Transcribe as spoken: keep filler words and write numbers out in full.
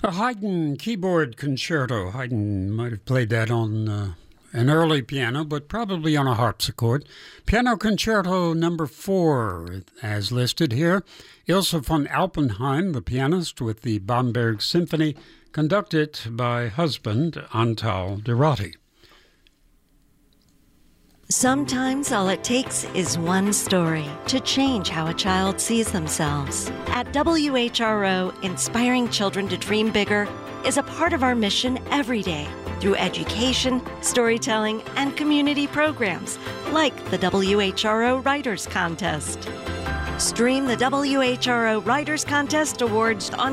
A Haydn keyboard concerto. Haydn might have played that on uh, an early piano, but probably on a harpsichord. Piano Concerto number four, as listed here. Ilse von Alpenheim, the pianist, with the Bamberg Symphony, conducted by husband Antal de Rotti. Sometimes all it takes is one story to change how a child sees themselves. At W H R O, inspiring children to dream bigger is a part of our mission every day through education, storytelling, and community programs like the W H R O Writers Contest. Stream the W H R O Writers Contest Awards on